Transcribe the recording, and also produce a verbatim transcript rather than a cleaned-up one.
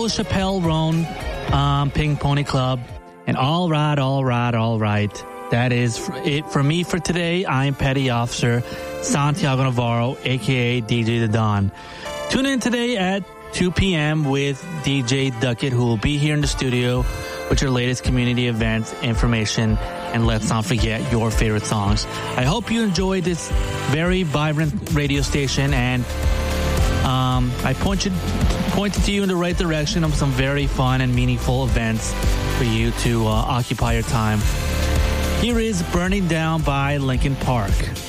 Chappelle Roan um, Pink Pony Club. And all right, all right, all right. That is it for me for today. I'm Petty Officer Santiago Navarro, a k a. D J The Don. Tune in today at two p.m. with D J Duckett, who will be here in the studio with your latest community events, information, and let's not forget your favorite songs. I hope you enjoyed this very vibrant radio station, and um, I pointed, pointed to you in the right direction of some very fun and meaningful events for you to uh, occupy your time. Here is Burning Down by Linkin Park.